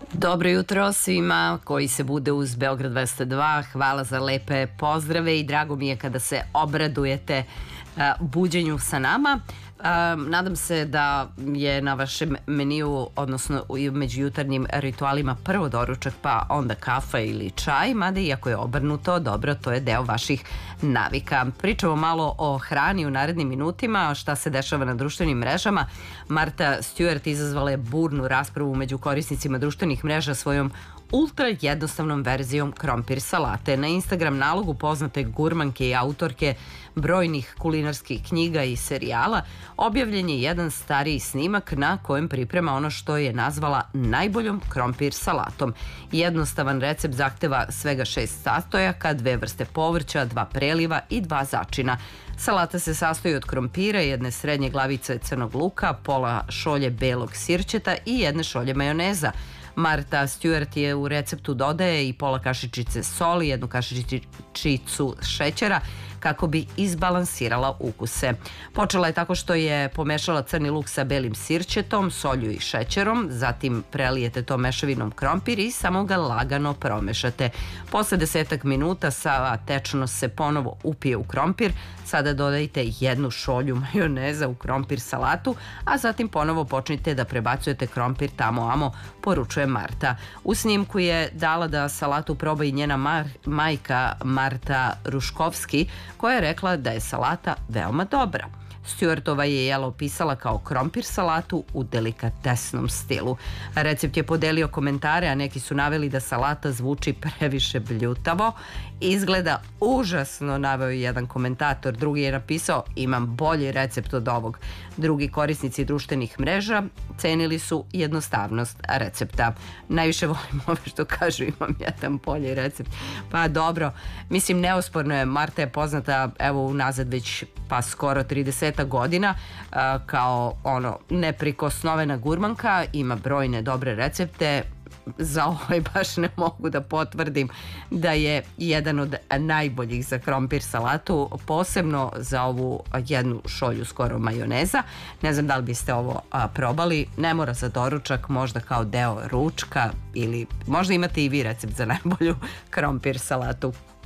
Dobro jutro svima koji se bude uz Beograd 202. Hvala za lepe pozdrave i drago mi je kada se obradujete buđenju sa nama. Nadam se da je na vašem meniju, odnosno među jutarnjim ritualima, prvo doručak pa onda kafa ili čaj, mada iako je obrnuto, dobro, to je deo vaših navika. Pričamo malo o hrani u narednim minutima, šta se dešava na društvenim mrežama. Martha Stewart izazvala je burnu raspravu među korisnicima društvenih mreža svojom ultra jednostavnom verzijom krompir salate. Na Instagram nalogu poznate gurmanke i autorke brojnih kulinarskih knjiga i serijala objavljen je jedan stariji snimak na kojem priprema ono što je nazvala najboljom krompir salatom. Jednostavan recept zahteva svega 6 sastojaka, 2 vrste povrća, 2 preliva i 2 začina. Salata se sastoji od krompira, jedne srednje glavice crnog luka, pola šolje belog sirćeta i jedne šolje majoneza. Martha Stewart je u receptu dodaje i pola kašičice soli, jednu kašičicu šećera kako bi izbalansirala ukuse. Počela je tako što je pomešala crni luk sa belim sirćetom, solju i šećerom, zatim prelijete to mešavinom krompir i samo ga lagano promešate. Posle 10 minuta sva tečnost se ponovo upije u krompir, sada dodajte jednu šolju majoneza u krompir salatu, a zatim ponovo počnite da prebacujete krompir tamo amo, poručuje Martha. U snimku je dala da salatu proba i njena majka Marta Ruškovski, koja je rekla da je salata veoma dobra. Stewartova je jelo opisala kao krompir salatu u delikatesnom stilu. Recept je podelio komentare, a neki su naveli da salata zvuči previše bljutavo. Izgleda užasno, naveo je jedan komentator. Drugi je napisao, imam bolji recept od ovog. Drugi korisnici društvenih mreža cenili su jednostavnost recepta. Najviše volim ove što kažu, imam jedan bolji recept. Pa dobro, mislim, neosporno je, Martha je poznata evo unazad već pa skoro 30 godina kao neprikosnovena gurmanka, ima brojne dobre recepte. Za ovaj baš ne mogu da potvrdim da je jedan od najboljih za krompir salatu, posebno za ovu jednu šolju skoro majoneza. Ne znam da li biste ovo probali, ne mora za doručak, možda kao deo ručka ili možda imate i vi recept za najbolju krompir salatu.